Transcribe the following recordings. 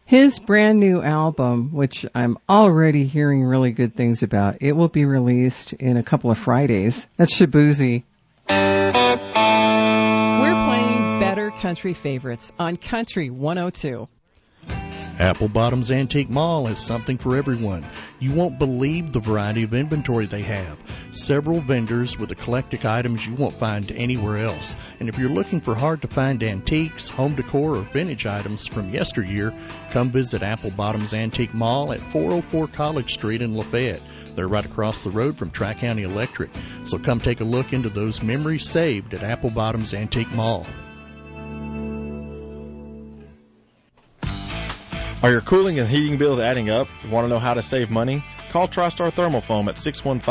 His brand new album, which I'm already hearing really good things about, it will be released in a couple of Fridays. That's Shabuzi. We're playing Better Country Favorites on Country 102. Apple Bottoms Antique Mall has something for everyone. You won't believe the variety of inventory they have. Several vendors with eclectic items you won't find anywhere else. And if you're looking for hard-to-find antiques, home decor, or vintage items from yesteryear, come visit Apple Bottoms Antique Mall at 404 College Street in Lafayette. They're right across the road from Tri-County Electric. So come take a look into those memories saved at Apple Bottoms Antique Mall. Are your cooling and heating bills adding up? Want to know how to save money? Call TriStar Thermal Foam at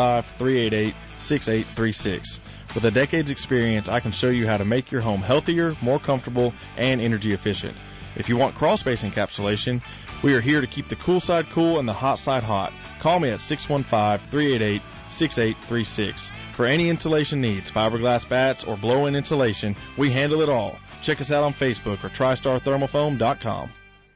615-388-6836. With a decade's experience, I can show you how to make your home healthier, more comfortable, and energy efficient. If you want crawl space encapsulation, we are here to keep the cool side cool and the hot side hot. Call me at 615-388-6836. For any insulation needs, fiberglass bats, or blow-in insulation, we handle it all. Check us out on Facebook or TriStarThermalFoam.com.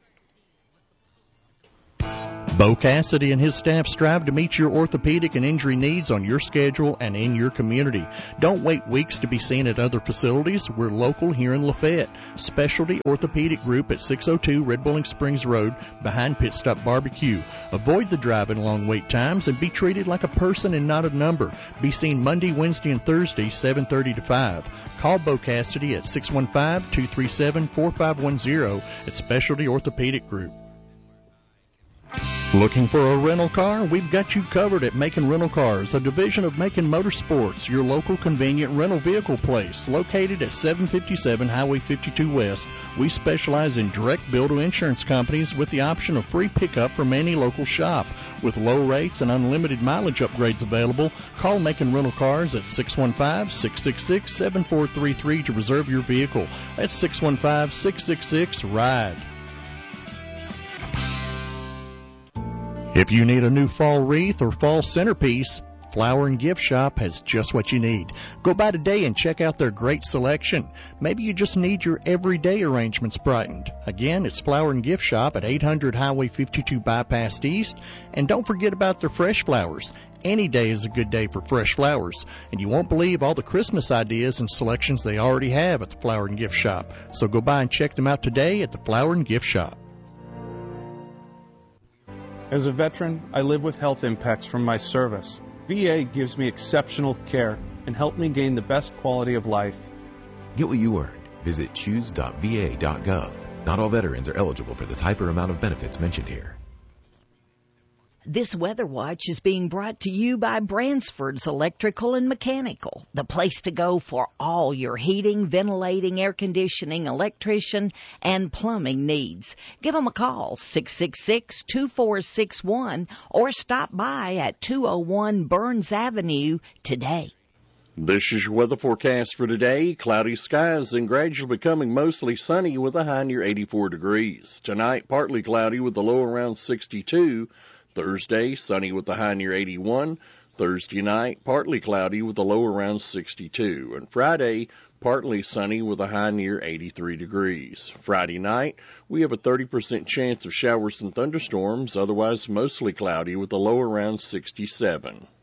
Bo Cassidy and his staff strive to meet your orthopedic and injury needs on your schedule and in your community. Don't wait weeks to be seen at other facilities. We're local here in Lafayette. Specialty Orthopedic Group at 602 Red Bowling Springs Road behind Pit Stop Barbecue. Avoid the drive and long wait times and be treated like a person and not a number. Be seen Monday, Wednesday, and Thursday, 7:30 to 5. Call Bo Cassidy at 615-237-4510 at Specialty Orthopedic Group. Looking for a rental car? We've got you covered at Macon Rental Cars, a division of Macon Motorsports, your local convenient rental vehicle place. Located at 757 Highway 52 West, we specialize in direct bill to insurance companies with the option of free pickup from any local shop. With low rates and unlimited mileage upgrades available, call Macon Rental Cars at 615-666-7433 to reserve your vehicle. That's 615-666-RIDE. If you need a new fall wreath or fall centerpiece, Flower and Gift Shop has just what you need. Go by today and check out their great selection. Maybe you just need your everyday arrangements brightened. Again, it's Flower and Gift Shop at 800 Highway 52 Bypass East. And don't forget about their fresh flowers. Any day is a good day for fresh flowers. And you won't believe all the Christmas ideas and selections they already have at the Flower and Gift Shop. So go by and check them out today at the Flower and Gift Shop. As a veteran, I live with health impacts from my service. VA gives me exceptional care and helped me gain the best quality of life. Get what you earned. Visit choose.va.gov. Not all veterans are eligible for the type or amount of benefits mentioned here. This Weather Watch is being brought to you by Bransford's Electrical and Mechanical, the place to go for all your heating, ventilating, air conditioning, electrician, and plumbing needs. Give them a call, 666-2461, or stop by at 201 Burns Avenue today. This is your weather forecast for today. Cloudy skies and gradually becoming mostly sunny with a high near 84 degrees. Tonight, partly cloudy with a low around 62. Thursday, sunny with a high near 81. Thursday night, partly cloudy with a low around 62. And Friday, partly sunny with a high near 83 degrees. Friday night, we have a 30% chance of showers and thunderstorms, otherwise mostly cloudy with a low around 67.